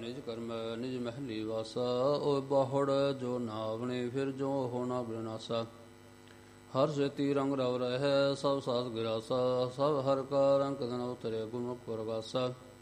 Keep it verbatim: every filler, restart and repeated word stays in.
ਨਿਜ ਕਰਮੈ ਨਿਜ ਮਹਿਲੀ ਵਾਸਾ। ਓ ਬਾਹੜ ਜੋ ਨਾਵਣੇ ਫਿਰ ਜੋ ਹੋਣਾ ਬਿਨਾਸਾ। ਹਰ ਸੇਤੀ ਰੰਗ ਰਵ ਰਹਿ ਸਭ ਸਾਧ ਗਿਰਾਸਾ। ਸਭ ਹਰ ਕਾ ਰੰਗ ਦਿਨ ਉਤਰੇ ਗੁਰਮੁਖ ਪ੍ਰਗਾਸਾ।